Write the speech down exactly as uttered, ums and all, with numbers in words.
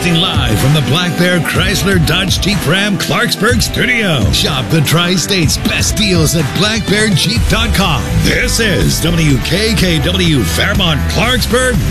Broadcasting live from the Black Bear Chrysler Dodge Jeep Ram Clarksburg studio. Shop the Tri-State's best deals at black bear jeep dot com. This is W K K W Fairmont Clarksburg